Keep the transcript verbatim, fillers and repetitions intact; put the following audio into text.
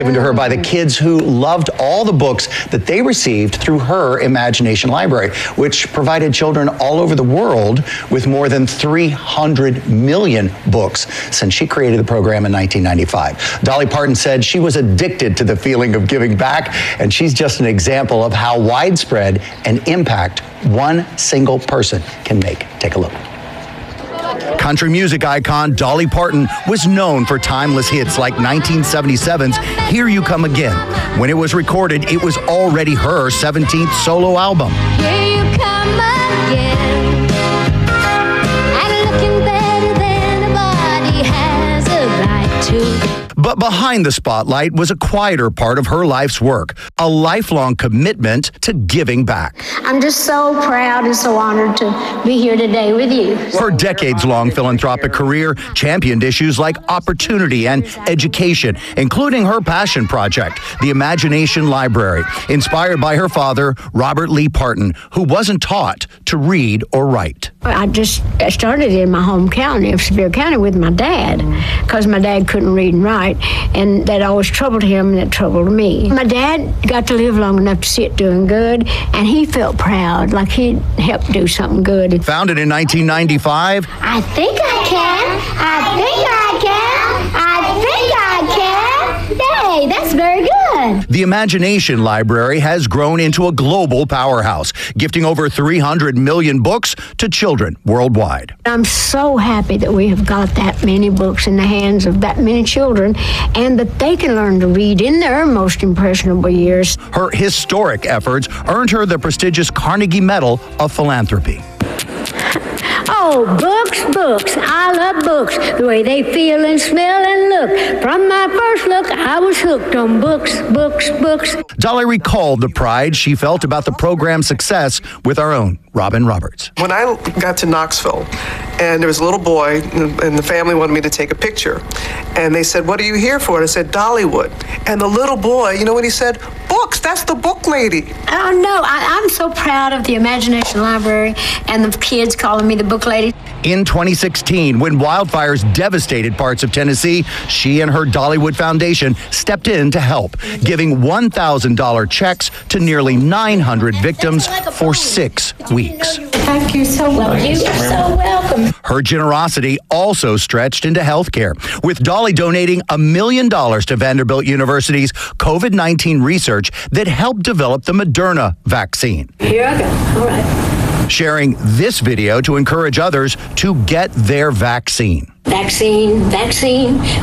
Given to her by the kids who loved all the books that they received through her Imagination Library, which provided children all over the world with more than three hundred million books since she created the program in nineteen ninety-five. Dolly Parton said she was addicted to the feeling of giving back, and she's just an example of how widespread an impact one single person can make. Take a look. Country music icon Dolly Parton was known for timeless hits like nineteen seventy-seven's Here You Come Again. When it was recorded, it was already her seventeenth solo album. Here you come again, and looking better than a body has a right to. But behind the spotlight was a quieter part of her life's work, a lifelong commitment to giving back. I'm just so proud and so honored to be here today with you. Her decades-long philanthropic career championed issues like opportunity and education, including her passion project, the Imagination Library, inspired by her father, Robert Lee Parton, who wasn't taught to read or write. I just started in my home county of Sevier County with my dad, because my dad couldn't read and write, and that always troubled him and it troubled me. My dad got to live long enough to see it doing good, and he felt proud, like he helped do something good. Founded in nineteen ninety-five, I think I can, I think I can, I think I can. Yay, that's very good. the Imagination Library has grown into a global powerhouse, gifting over three hundred million books to children worldwide. I'm so happy that we have got that many books in the hands of that many children, and that they can learn to read in their most impressionable years. Her historic efforts earned her the prestigious Carnegie Medal of Philanthropy. Oh, books, books. I love books. The way they feel and smell and look. From my first look, I was hooked on books, books, books. Dolly recalled the pride she felt about the program's success with our own Robin Roberts. When I got to Knoxville, and there was a little boy, and the family wanted me to take a picture, and they said, "What are you here for?" And I said, "Dollywood." And the little boy, you know what he said? "Books, that's the book lady." Oh, no, I, I'm so proud of the Imagination Library and the kids calling me the book lady. In twenty sixteen, when wildfires devastated parts of Tennessee, she and her Dollywood Foundation stepped in to help, giving one thousand dollars checks to nearly nine hundred victims for six weeks. Thank you so much. You are so welcome. Her generosity also stretched into healthcare, with Dolly donating a million dollars to Vanderbilt University's COVID nineteen research that helped develop the Moderna vaccine. Here I go. All right. Sharing this video to encourage others to get their vaccine. Vaccine, vaccine.